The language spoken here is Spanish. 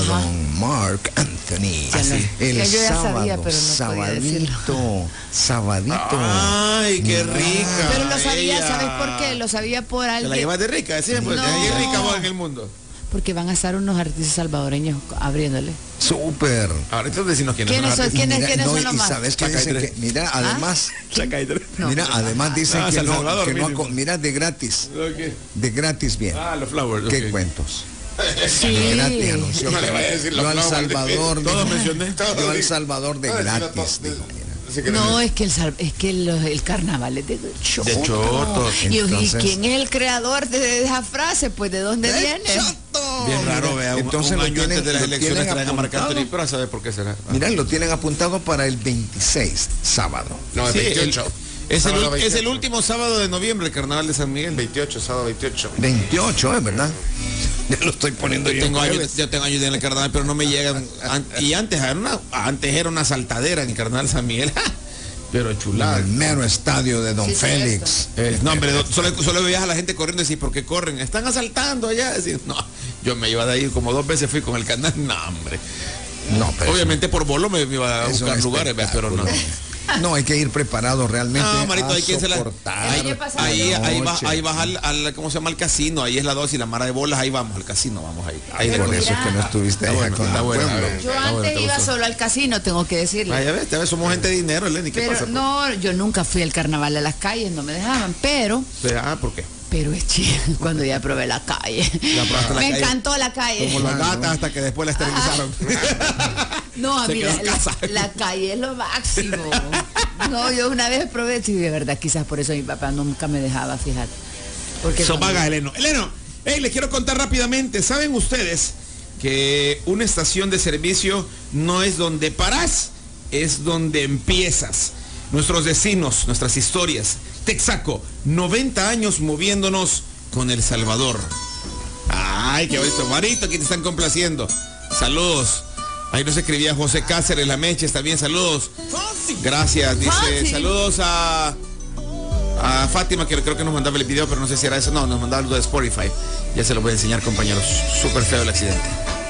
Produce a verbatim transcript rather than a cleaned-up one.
don Marc Anthony. Así. El ya yo ya sábado, sabía, pero no sabadito, sabadito. Ay, qué rica. Pero lo sabía, ella. ¿sabes por qué? Lo sabía por Te la alguien. llevas de rica, decía, pues, No. ¿qué rica vos en el mundo? Porque van a estar unos artistas salvadoreños abriéndole. Súper. Ahora, entonces decimos quiénes ¿Quiénes son? son. ¿Quiénes, Mira, quiénes no, son y los más? sabes que dicen que, mira, además, No, mira, además dicen Ah, que San no, Salvador, que no, mínimo. mira, de gratis, Okay. de gratis bien. Ah, los flowers. ¿Qué okay. cuentos? Sí. De gratis anunció. No le vaya a decir los Yo al flowers, Salvador, de- todo dijo, mencioné. yo al Salvador de gratis, dijo, mira. No, es que el, sal- es que el, el carnaval es de choto. De choto. Y, Entonces- ¿y quién es el creador de esa frase? Pues ¿de dónde ¡De viene? choto! Bien raro, vea, un, Entonces un lo año tienen- antes de las lo elecciones tienen traen a Marc apuntado. Anthony, pero a saber por qué será. Mira, lo tienen apuntado para el veintiséis, sábado. No, el Sí, veintiocho. el- es, el, sábado ul- es el veintiocho. último sábado de noviembre, el carnaval de San Miguel. veintiocho, sábado veintiocho. veintiocho, ¿es verdad? Ya lo estoy poniendo Yo yo. tengo, en años, jueves. yo tengo años en el carnaval, pero no me llegan. An- y antes era una, antes era una saltadera en el carnaval San Miguel. Pero chulada. El mero estadio de Don Sí, Félix. Eh, no, hombre, do- solo, solo veías a la gente corriendo y decís, ¿por qué corren? Están asaltando allá. Decís, no, yo me iba de ahí como dos veces, fui con el canal. No, hombre. No, pero Obviamente por bolo me me iba a es un buscar lugares, ¿ves? Pero no. espectáculo. No, hay que ir preparado realmente. No, Marito, a hay quien se la. soportar El año pasado Ahí, yo- ahí, vas, noche. ahí vas al, al, ¿cómo se llama? Al casino, ahí es la dos y la mara de bolas, ahí vamos, al casino, vamos ahí. Ahí Pero Por de- eso es que no estuviste Está allá bueno, con está el bueno, pueblo. a ver. Yo Ah, bueno, antes te iba gustó. solo al casino, tengo que decirle. Ah, ya ves, ya ves, somos gente de dinero, Lenny, ¿qué Pero pasa? no, yo nunca fui al carnaval a las calles, no me dejaban, pero, Pues? Ah, ¿por qué? pero es chido cuando ya probé la calle. Ya probaste la Me calle. encantó la calle. Como las gatas hasta que después la esterilizaron. No, a Se mí quedó la, en la- casa. la calle es lo máximo. No, yo una vez probé, sí, de verdad, quizás por eso mi papá nunca me dejaba, fíjate. Porque Son cuando- vagas, Eleno. Eleno, hey, les quiero contar rápidamente. ¿Saben ustedes que una estación de servicio no es donde paras, es donde empiezas? Nuestros vecinos, nuestras historias. Texaco, noventa años moviéndonos con El Salvador. Ay, qué bonito. Marito, aquí te están complaciendo. Saludos. Ahí nos escribía José Cáceres, La Meches, también saludos. Gracias, dice. Fácil. Saludos a... A Fátima, que creo que nos mandaba el video, pero no sé si era eso. No, nos mandaba algo de Spotify. Ya se lo voy a enseñar, compañeros. Súper feo el accidente.